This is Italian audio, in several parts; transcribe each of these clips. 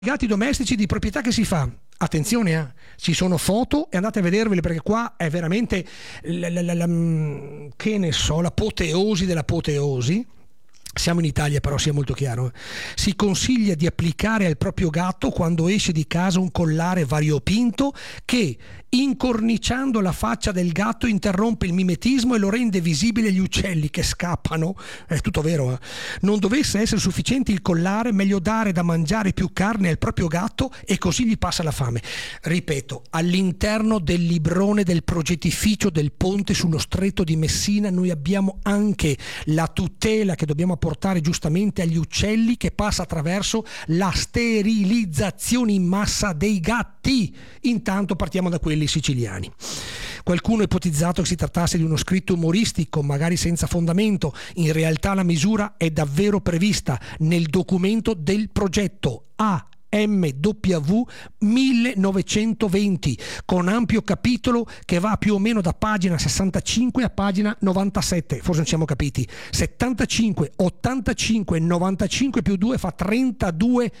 gatti domestici di proprietà che si fa? Attenzione, ci sono foto e andate a vedervele, perché qua è veramente che ne so, l'apoteosi dell'apoteosi. Siamo in Italia, però sia molto chiaro. Si consiglia di applicare al proprio gatto quando esce di casa un collare variopinto che, incorniciando la faccia del gatto, interrompe il mimetismo e lo rende visibile agli uccelli che scappano. È tutto vero. Non dovesse essere sufficiente il collare, meglio dare da mangiare più carne al proprio gatto e così gli passa la fame. Ripeto, all'interno del librone del progettificio del ponte sullo stretto di Messina noi abbiamo anche la tutela che dobbiamo portare giustamente agli uccelli, che passa attraverso la sterilizzazione in massa dei gatti. Intanto partiamo da quelli siciliani. Qualcuno ha ipotizzato che si trattasse di uno scritto umoristico, magari senza fondamento. In realtà la misura è davvero prevista nel documento del progetto AMW 1920, con ampio capitolo che va più o meno da pagina 65 a pagina 97, forse non ci siamo capiti, 75, 85, 95 più 2 fa 32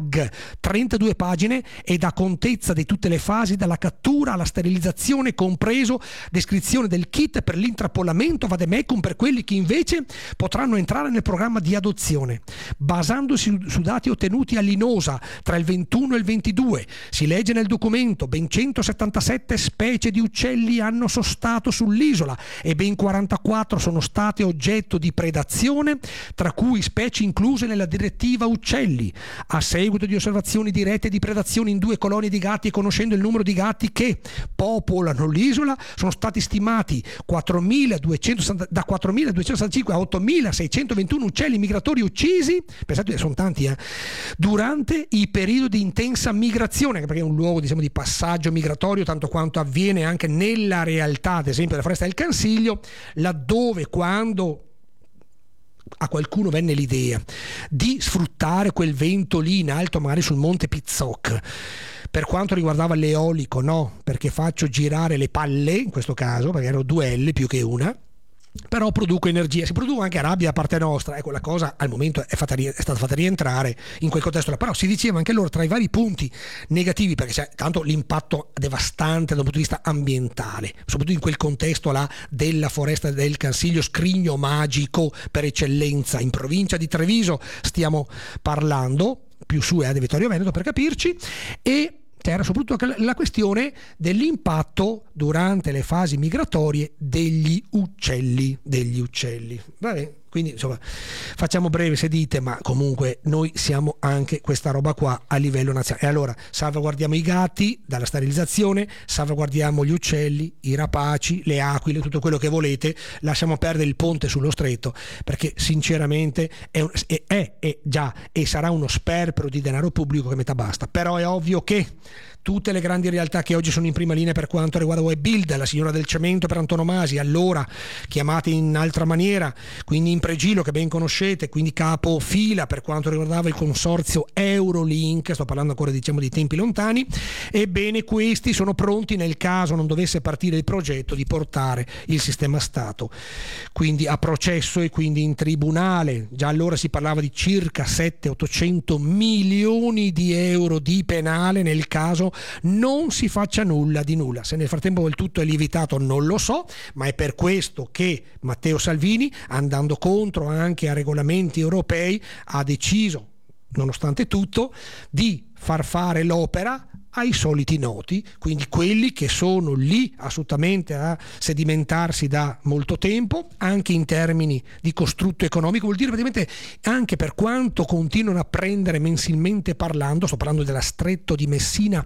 32 pagine, e dà contezza di tutte le fasi, dalla cattura alla sterilizzazione, compreso descrizione del kit per l'intrappolamento vademecum per quelli che invece potranno entrare nel programma di adozione. Basandosi su dati ottenuti a Linosa tra il 21 e il 22, si legge nel documento: ben 177 specie di uccelli hanno sostato sull'isola e ben 44 sono state oggetto di predazione, tra cui specie incluse nella direttiva uccelli. A seguito di osservazioni dirette di predazione in 2 colonie di gatti e conoscendo il numero di gatti che popolano l'isola, sono stati stimati da 4.265 a 8.621 uccelli migratori uccisi, pensate, sono tanti, durante i periodi di intensa migrazione, perché è un luogo, diciamo, di passaggio migratorio, tanto quanto avviene anche nella realtà, ad esempio della foresta del Cansiglio, laddove, quando a qualcuno venne l'idea di sfruttare quel vento lì in alto, magari sul monte Pizzoc, per quanto riguardava l'eolico, no, perché faccio girare le palle, in questo caso, perché erano 2 L più che una, però produco energia, si produce anche rabbia da parte nostra. Ecco, la cosa al momento è stata fatta rientrare in quel contesto là, però si diceva anche loro, tra i vari punti negativi, perché c'è tanto l'impatto devastante dal punto di vista ambientale, soprattutto in quel contesto là della foresta del Cansiglio, scrigno magico per eccellenza, in provincia di Treviso stiamo parlando, più su è di Vittorio Veneto per capirci, e c'era soprattutto la questione dell'impatto durante le fasi migratorie degli uccelli. Vabbè, quindi insomma, facciamo breve se dite, ma comunque noi siamo anche questa roba qua a livello nazionale. E allora salvaguardiamo i gatti dalla sterilizzazione, salvaguardiamo gli uccelli, i rapaci, le aquile, tutto quello che volete, lasciamo perdere il ponte sullo stretto, perché sinceramente è già e sarà uno sperpero di denaro pubblico che metà basta. Però è ovvio che tutte le grandi realtà che oggi sono in prima linea per quanto riguarda Webuild, la signora del cemento per antonomasia, allora chiamate in altra maniera, quindi Impregilo, che ben conoscete, quindi capofila per quanto riguardava il consorzio Eurolink, sto parlando ancora, diciamo, di tempi lontani, ebbene questi sono pronti, nel caso non dovesse partire il progetto, di portare il sistema Stato quindi a processo e quindi in tribunale. Già allora si parlava di circa 700-800 milioni di euro di penale nel caso non si faccia nulla di nulla. Se nel frattempo il tutto è lievitato non lo so, ma è per questo che Matteo Salvini, andando contro anche a regolamenti europei, ha deciso, nonostante tutto, di far fare l'opera ai soliti noti, quindi quelli che sono lì assolutamente a sedimentarsi da molto tempo, anche in termini di costrutto economico, vuol dire praticamente anche per quanto continuano a prendere mensilmente parlando, sto parlando della Stretto di Messina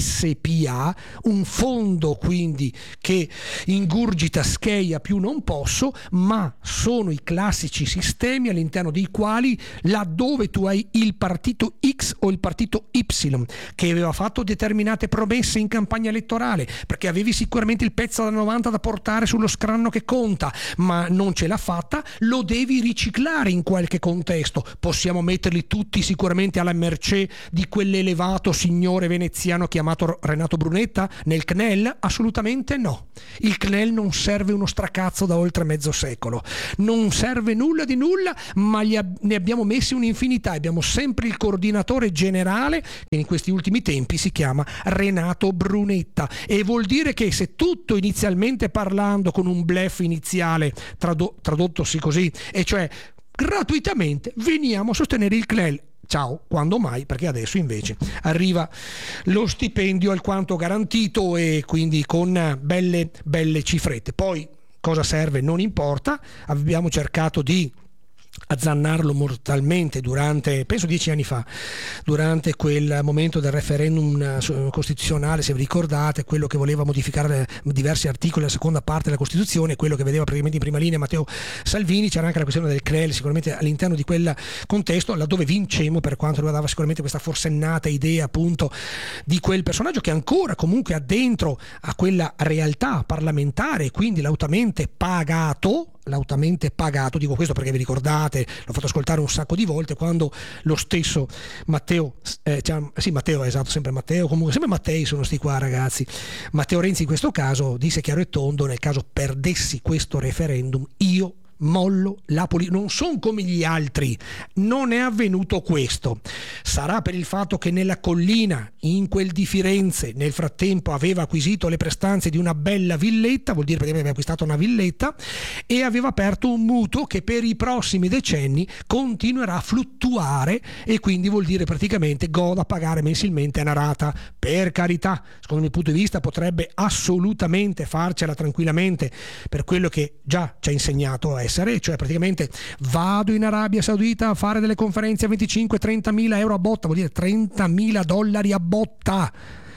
SPA, un fondo quindi che ingurgita scheia più non posso, ma sono i classici sistemi all'interno dei quali, laddove tu hai il partito X o il partito Y che aveva fatto determinate promesse in campagna elettorale, perché avevi sicuramente il pezzo da 90 da portare sullo scranno che conta, ma non ce l'ha fatta, lo devi riciclare in qualche contesto. Possiamo metterli tutti sicuramente alla mercé di quell'elevato signore veneziano chiamato Renato Brunetta nel CNEL? Assolutamente no. Il CNEL non serve uno stracazzo da oltre mezzo secolo, non serve nulla di nulla, ma ne abbiamo messi un'infinità. Abbiamo sempre il coordinatore generale, che in questi ultimi tempi si chiama Renato Brunetta, e vuol dire che se tutto inizialmente parlando con un bluff iniziale tradottosi così, e cioè gratuitamente veniamo a sostenere il CNEL. Ciao, quando mai? Perché adesso invece arriva lo stipendio alquanto garantito e quindi con belle cifrette. Poi cosa serve non importa, abbiamo cercato di azzannarlo mortalmente durante, penso 10 anni fa, durante quel momento del referendum costituzionale, se vi ricordate, quello che voleva modificare diversi articoli della seconda parte della Costituzione, quello che vedeva praticamente in prima linea Matteo Salvini. C'era anche la questione del CNEL sicuramente all'interno di quel contesto, laddove vincemmo per quanto riguardava sicuramente questa forsennata idea appunto di quel personaggio che ancora comunque ha dentro a quella realtà parlamentare e quindi lautamente pagato, dico questo perché vi ricordate, l'ho fatto ascoltare un sacco di volte, quando lo stesso Matteo, Matteo, esatto, sempre Matteo, comunque sempre Mattei sono sti qua ragazzi, Matteo Renzi in questo caso disse chiaro e tondo: nel caso perdessi questo referendum io mollo la politica, non sono come gli altri. Non è avvenuto questo. Sarà per il fatto che nella collina, in quel di Firenze, nel frattempo aveva acquisito le prestanze di una bella villetta, vuol dire perché aveva acquistato una villetta e aveva aperto un mutuo che per i prossimi decenni continuerà a fluttuare, e quindi vuol dire praticamente goda a pagare mensilmente una rata. Per carità, secondo il mio punto di vista potrebbe assolutamente farcela tranquillamente per quello che già ci ha insegnato a essere, cioè praticamente vado in Arabia Saudita a fare delle conferenze a 25-30 mila euro a botta, vuol dire 30 mila dollari a botta.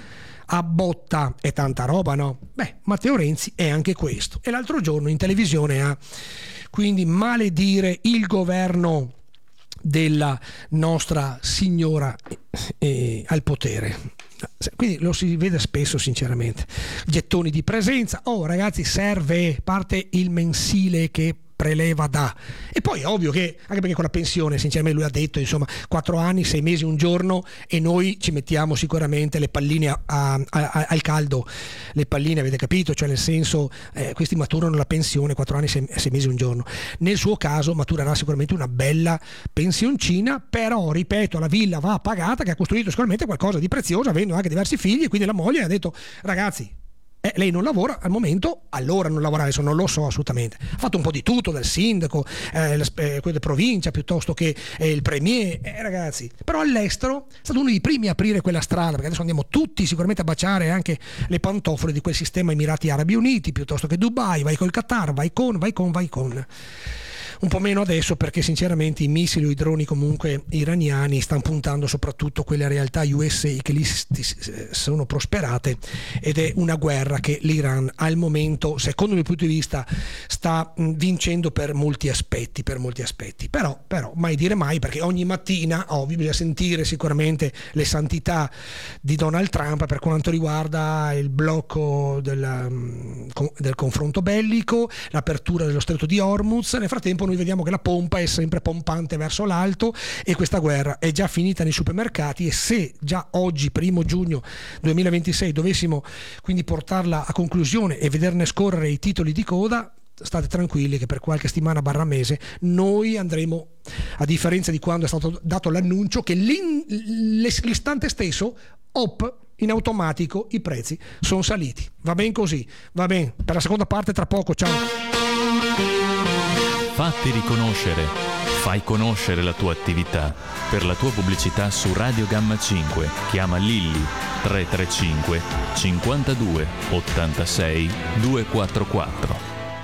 È tanta roba, no? Beh, Matteo Renzi è anche questo. E l'altro giorno in televisione ha quindi maledire il governo della nostra signora al potere. Quindi lo si vede spesso sinceramente, gettoni di presenza. Oh ragazzi, serve, parte il mensile che preleva da, e poi è ovvio che anche perché con la pensione sinceramente lui ha detto insomma 4 anni 6 mesi un giorno, e noi ci mettiamo sicuramente le palline al caldo, le palline, avete capito, cioè nel senso questi maturano la pensione 4 anni 6 mesi un giorno. Nel suo caso maturerà sicuramente una bella pensioncina, però ripeto, la villa va pagata, che ha costruito sicuramente qualcosa di prezioso, avendo anche diversi figli, e quindi la moglie ha detto ragazzi, lei non lavora al momento, allora non lavora, adesso non lo so assolutamente. Ha fatto un po' di tutto, dal sindaco, quello di provincia, piuttosto che il premier, ragazzi. Però all'estero è stato uno dei primi a aprire quella strada, perché adesso andiamo tutti sicuramente a baciare anche le pantofole di quel sistema Emirati Arabi Uniti, piuttosto che Dubai, vai col Qatar, vai con. Un po' meno adesso, perché sinceramente i missili o i droni comunque iraniani stanno puntando soprattutto quelle realtà USA che lì sono prosperate, ed è una guerra che l'Iran al momento, secondo il mio punto di vista, sta vincendo per molti aspetti. Però mai dire mai, perché ogni mattina bisogna sentire sicuramente le santità di Donald Trump per quanto riguarda il blocco del confronto bellico, l'apertura dello stretto di Hormuz. Nel frattempo noi vediamo che la pompa è sempre pompante verso l'alto, e questa guerra è già finita nei supermercati, e se già oggi 1 giugno 2026 dovessimo quindi portarla a conclusione e vederne scorrere i titoli di coda, state tranquilli che per qualche settimana / mese noi andremo, a differenza di quando è stato dato l'annuncio, che l'istante stesso in automatico i prezzi sono saliti. Va bene così, va bene, per la seconda parte tra poco, ciao. Fatti riconoscere, fai conoscere la tua attività. Per la tua pubblicità su Radio Gamma 5 chiama Lilli 335 52 86 244.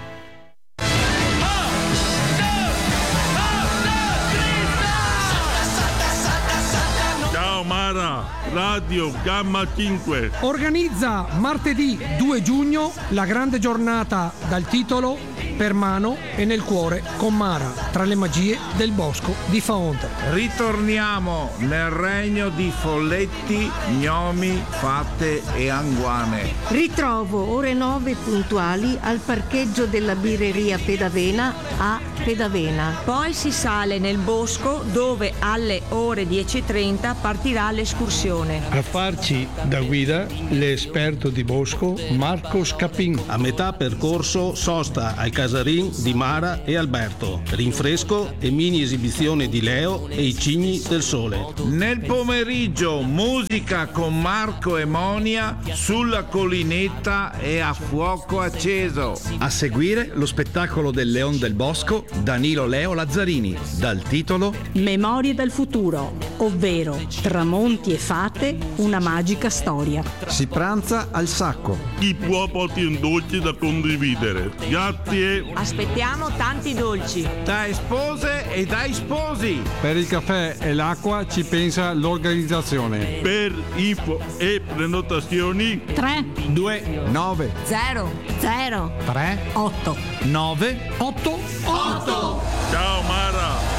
Ciao Mara, Radio Gamma 5 organizza martedì 2 giugno la grande giornata dal titolo per mano e nel cuore con Mara, tra le magie del bosco di Faonte. Ritorniamo nel regno di folletti, gnomi, fatte e anguane. Ritrovo ore 9 puntuali al parcheggio della birreria Pedavena a Pedavena. Poi si sale nel bosco dove alle ore 10:30 partirà l'escursione. A farci da guida l'esperto di bosco Marco Scapin. A metà percorso sosta al casarin di Mara e Alberto, rinfresco e mini esibizione di Leo e i cigni del sole. Nel pomeriggio musica con Marco e Monia sulla collinetta e a fuoco acceso. A seguire lo spettacolo del Leon del Bosco Danilo Leo Lazzarini dal titolo Memorie del futuro, ovvero tramonti e fate, una magica storia. Si pranza al Sacco. Chi può porti un dolce da condividere. Grazie. Aspettiamo tanti dolci. Dai spose e dai sposi. Per il caffè e l'acqua ci pensa l'organizzazione. Per info e prenotazioni 3 2 9 0 0 3 8 9 8. Ciao Mara.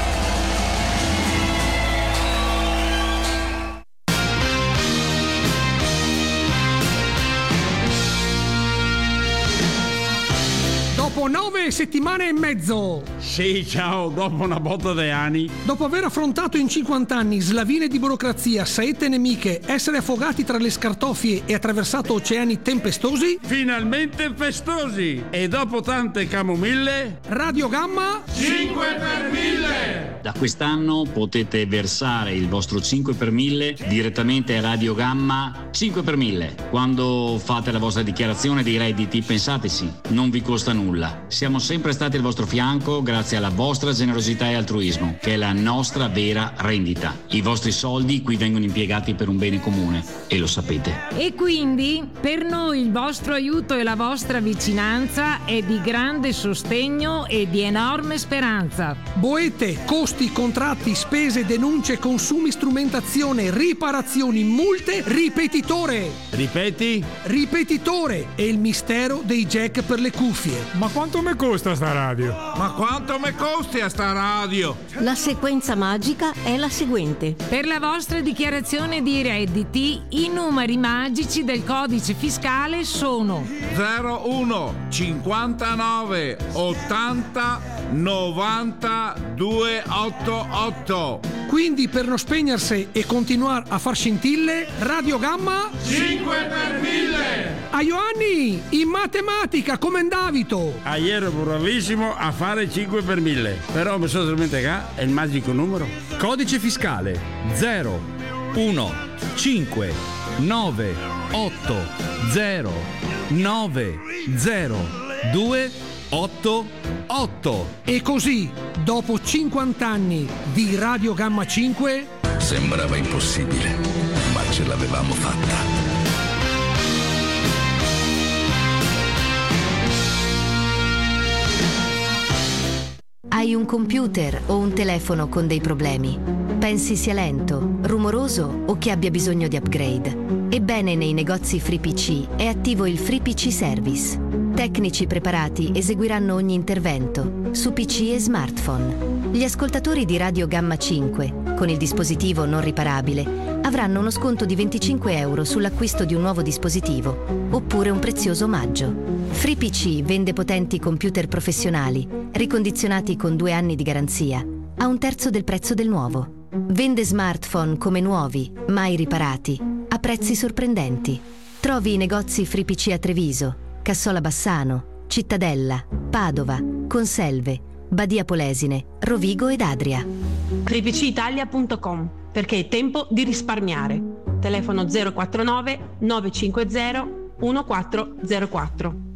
Dopo 9 settimane e mezzo, Sì, ciao, dopo una botta di anni. dopo aver affrontato in 50 anni slavine di burocrazia, saette nemiche, essere affogati tra le scartoffie e attraversato oceani tempestosi, Finalmente festosi! E dopo tante camomille, Radio Gamma 5 per 1000! Da quest'anno potete versare il vostro 5 per 1000 direttamente a Radio Gamma 5 per 1000. Quando fate la vostra dichiarazione dei redditi, pensateci, non vi costa nulla. Siamo sempre stati al vostro fianco grazie alla vostra generosità e altruismo, che è la nostra vera rendita. I vostri soldi qui vengono impiegati per un bene comune e lo sapete. E quindi per noi il vostro aiuto e la vostra vicinanza è di grande sostegno e di enorme speranza. boete, costi, contratti, spese, denunce, consumi, strumentazione, riparazioni, multe, ripetitore. Ripeti? Ripetitore è il mistero dei jack per le cuffie. Ma quanto mi costa sta radio? Ma quanto mi costi a sta radio? La sequenza magica è la seguente. Per la vostra dichiarazione di redditi, i numeri magici del codice fiscale sono 01 59 80 90 288. Quindi per non spegnersi e continuare a far scintille, Radio Gamma 5 per 1000! a Ioanni in matematica come Davito. Ieri ero bravissimo a fare 5 per 1000, però mi sono dimenticato, è il magico numero. Codice fiscale 0 1 5 9 8 0 9 0 2 8 8. E così, dopo 50 anni di Radio Gamma 5, sembrava impossibile, ma ce l'avevamo fatta. Hai un computer o un telefono con dei problemi? Pensi sia lento, rumoroso o che abbia bisogno di upgrade? Ebbene, nei negozi FreePC è attivo il FreePC Service. Tecnici preparati eseguiranno ogni intervento su PC e smartphone. Gli ascoltatori di Radio Gamma 5, con il dispositivo non riparabile, avranno uno sconto di 25 euro sull'acquisto di un nuovo dispositivo, oppure un prezioso omaggio. FreePC vende potenti computer professionali, ricondizionati con 2 anni di garanzia, a 1/3 del prezzo del nuovo. Vende smartphone come nuovi, mai riparati, a prezzi sorprendenti. Trovi i negozi FreePC a Treviso, Cassola Bassano, Cittadella, Padova, Conselve, Badia Polesine, Rovigo ed Adria. FreePCitalia.com, perché è tempo di risparmiare. Telefono 049 950 1404.